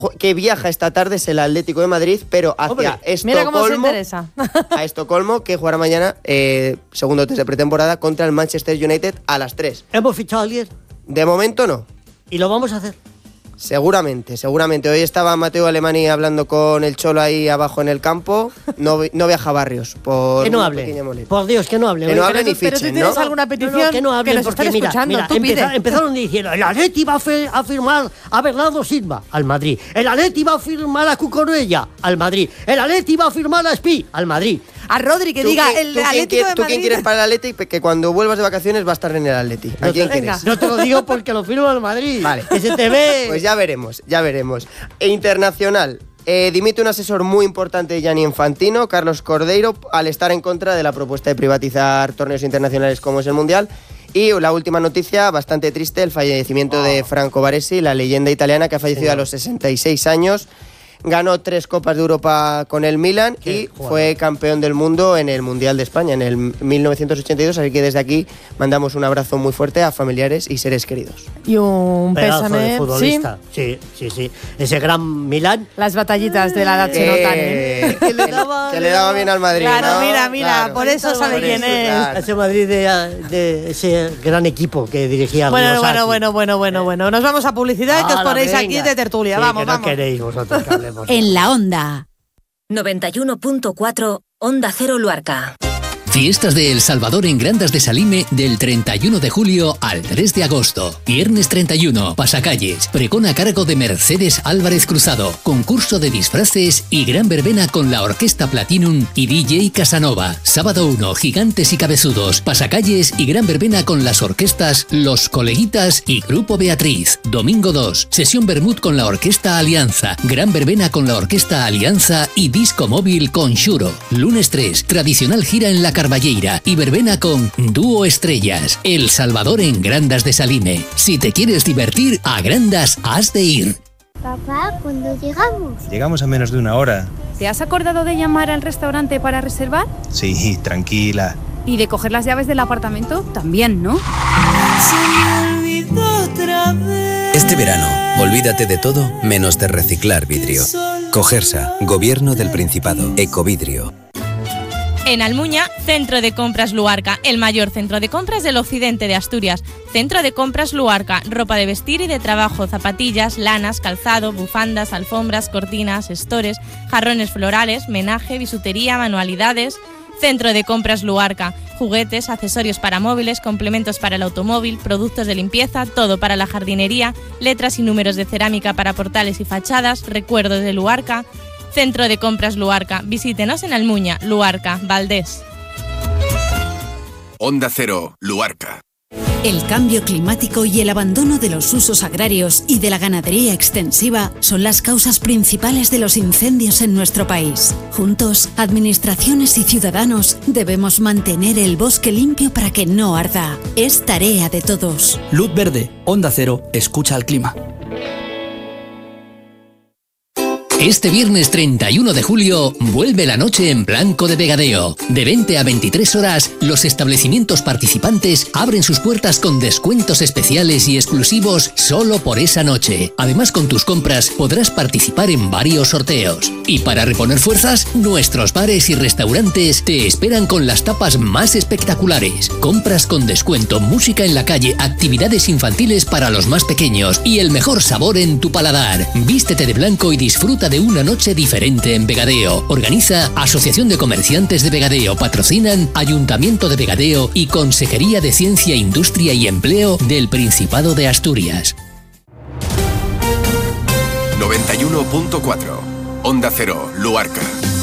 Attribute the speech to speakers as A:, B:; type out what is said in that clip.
A: que viaja esta tarde es el Atlético de Madrid, pero hacia
B: mira cómo se interesa.
A: a Estocolmo, que jugará mañana, segundo test de pretemporada, contra el Manchester United a las 3.
C: ¿Hemos fichado a alguien?
A: De momento no.
C: ¿Y lo vamos a hacer?
A: Seguramente. Hoy estaba Mateo Alemany hablando con el Cholo ahí abajo en el campo. No viaja a Barrios. Por
C: que no hable. Por Dios, que no hable.
A: Que no hablen ni fichen,
B: ¿Pero tú tienes alguna petición?
C: Que no hablen,
B: que nos
C: porque
B: están escuchando.
C: Empezaron diciendo, el Atleti va a firmar a Bernardo Silva, al Madrid. El Atleti va a firmar a Cucurella, al Madrid. El Atleti va a firmar a Espí, al Madrid.
B: A Rodri, que diga el Atlético de Madrid.
A: ¿Tú quién quieres para el Atleti? Que cuando vuelvas de vacaciones va a estar en el Atleti. ¿A quién quieres?
C: No te lo digo porque lo firmo al Madrid.
A: Vale.
C: Que se te ve.
A: Pues ya veremos. E internacional. Dimite un asesor muy importante de Gianni Infantino, Carlos Cordeiro, al estar en contra de la propuesta de privatizar torneos internacionales como es el Mundial. Y la última noticia, bastante triste, el fallecimiento de Franco Baresi, la leyenda italiana que ha fallecido a los 66 años. Ganó 3 Copas de Europa con el Milan y fue campeón del mundo en el Mundial de España en el 1982, así que desde aquí mandamos un abrazo muy fuerte a familiares y seres queridos.
B: Y un pésame.
C: De futbolista. Sí. Ese gran Milan.
B: Las batallitas de la edad se notan, ¿eh?
A: Que le daba bien al Madrid.
B: Claro,
A: ¿no?
B: mira, claro. Por eso sabe quién es.
A: Claro.
C: Ese Madrid de ese gran equipo que dirigía.
B: Bueno. Nos vamos a publicidad y que os ponéis aquí de tertulia.
C: Sí,
B: vamos.
C: No queréis vosotros que hablemos.
D: En la Onda 91.4 Onda Cero Luarca.
E: Fiestas de El Salvador en Grandas de Salime del 31 de julio al 3 de agosto. Viernes 31, pasacalles, pregón a cargo de Mercedes Álvarez Cruzado, concurso de disfraces y gran verbena con la Orquesta Platinum y DJ Casanova. Sábado 1, gigantes y cabezudos, pasacalles y gran verbena con las orquestas Los Coleguitas y Grupo Beatriz. Domingo 2, sesión Bermud con la Orquesta Alianza, gran verbena con la Orquesta Alianza y disco móvil con Shuro. Lunes 3, tradicional gira en la Carballeira y verbena con Dúo Estrellas. El Salvador en Grandas de Salime. Si te quieres divertir, a Grandas has de ir.
F: Papá, ¿cuándo llegamos?
G: Llegamos a menos de una hora.
H: ¿Te has acordado de llamar al restaurante para reservar?
G: Sí, tranquila.
H: ¿Y de coger las llaves del apartamento? También, ¿no?
I: Este verano, olvídate de todo menos de reciclar vidrio. Cogersa, Gobierno del Principado, Ecovidrio.
J: En Almuña, Centro de Compras Luarca, el mayor centro de compras del occidente de Asturias. Centro de Compras Luarca, ropa de vestir y de trabajo, zapatillas, lanas, calzado, bufandas, alfombras, cortinas, estores, jarrones florales, menaje, bisutería, manualidades. Centro de Compras Luarca, juguetes, accesorios para móviles, complementos para el automóvil, productos de limpieza, todo para la jardinería, letras y números de cerámica para portales y fachadas, recuerdos de Luarca. Centro de Compras Luarca. Visítenos en Almuña, Luarca, Valdés.
K: Onda Cero, Luarca.
D: El cambio climático y el abandono de los usos agrarios y de la ganadería extensiva son las causas principales de los incendios en nuestro país. Juntos, administraciones y ciudadanos debemos mantener el bosque limpio para que no arda. Es tarea de todos.
L: Luz verde, Onda Cero, escucha al clima.
E: Este viernes 31 de julio vuelve la noche en blanco de Vegadeo. De 20 a 23 horas, los establecimientos participantes abren sus puertas con descuentos especiales y exclusivos solo por esa noche. Además, con tus compras podrás participar en varios sorteos. Y para reponer fuerzas, nuestros bares y restaurantes te esperan con las tapas más espectaculares. Compras con descuento, música en la calle, actividades infantiles para los más pequeños y el mejor sabor en tu paladar. Vístete de blanco y disfruta de una noche diferente en Vegadeo. Organiza Asociación de Comerciantes de Vegadeo. Patrocinan Ayuntamiento de Vegadeo y Consejería de Ciencia, Industria y Empleo del Principado de Asturias.
K: 91.4 Onda Cero, Luarca.